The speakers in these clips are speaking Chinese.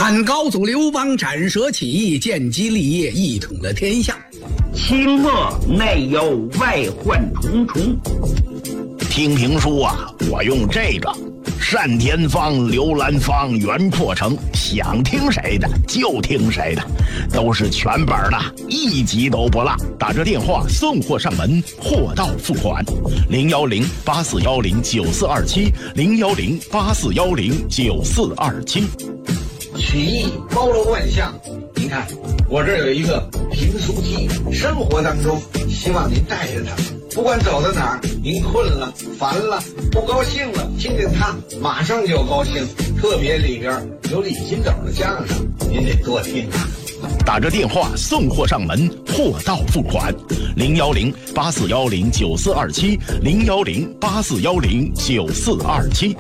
汉高祖刘邦斩蛇起义，建基立业，一统了天下。 清末内忧外患重重。 听评书啊，我用这个单田芳、刘兰芳、袁阔成，想听谁的就听谁的，都是全本的，一集都不落。打这电话送货上门，货到付款。010-8410-9427，010-8410-9427。 曲艺包罗万象，您看我这儿有一个评书机，生活当中希望您带着它，不管走到哪儿，您困了、烦了、不高兴了，听听它马上就高兴。特别里边有李金斗的相声，您得多听啊。 打着电话送货上门，货到付款。010-8410-9427，010-8410-9427。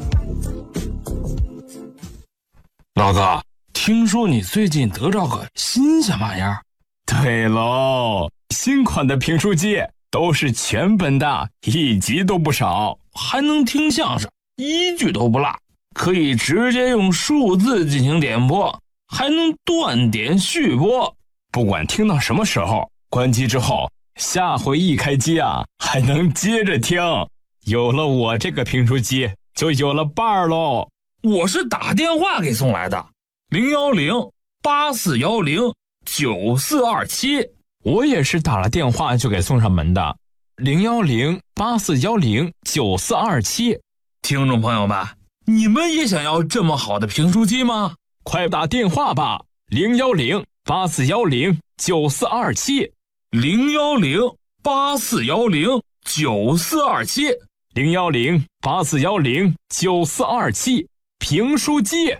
老哥，听说你最近得着个新鲜玩意儿？对喽，新款的评书机都是全本的，一集都不少，还能听相声，一句都不落，可以直接用数字进行点播，还能断点续播，不管听到什么时候，关机之后下回一开机啊，还能接着听。有了我这个评书机，就有了伴儿喽。我是打电话给送来的，010-8410-9427。我也是打了电话就给送上门的，010-8410-9427。听众朋友们，你们也想要这么好的评书机吗？快打电话吧，010-8410-9427，010-8410-9427，评书机。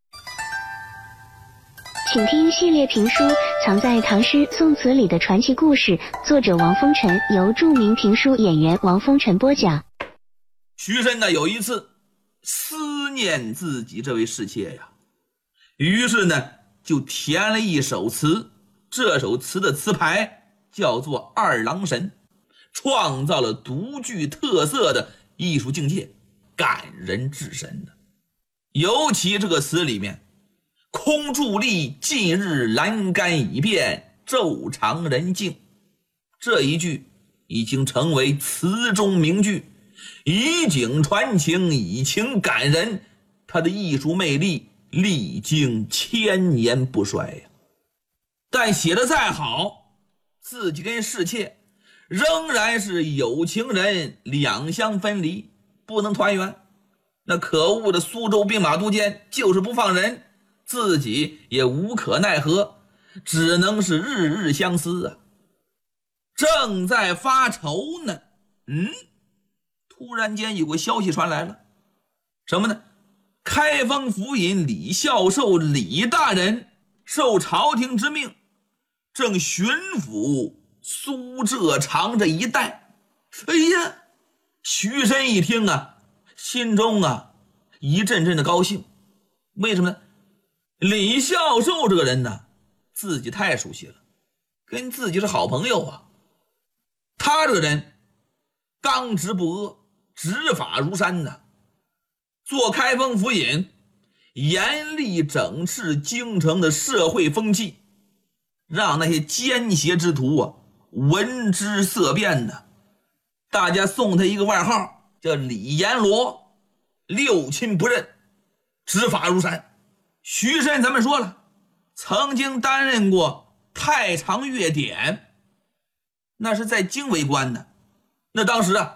请听系列评书《藏在唐诗宋词里的传奇故事》，作者王风尘，由著名评书演员王风尘播讲。 徐申呢有一次思念自己这位侍妾呀，于是呢就填了一首词，这首词的词牌叫做《二郎神》，创造了独具特色的艺术境界，感人至深的。尤其这个词里面，空伫立，近日栏杆已变，昼长人静，这一句已经成为词中名句，以景传情，以情感人，它的艺术魅力历经千年不衰呀。但写得再好，自己跟侍妾仍然是有情人两相分离，不能团圆。那可恶的苏州兵马都监就是不放人，自己也无可奈何，只能是日日相思啊。正在发愁呢，突然间有个消息传来了，什么呢？开封府尹李孝寿李大人受朝廷之命，正巡抚苏浙长这一带。哎呀，徐申一听啊，心中啊一阵阵的高兴。为什么呢？李孝寿这个人呢，自己太熟悉了，跟自己是好朋友啊。他这个人刚直不阿，执法如山的。做开封府尹，严厉整治京城的社会风气，让那些奸邪之徒啊闻之色变的。大家送他一个外号，叫李阎罗，六亲不认，执法如山。徐申咱们说了，曾经担任过太常阅典，那是在京为官的。那当时啊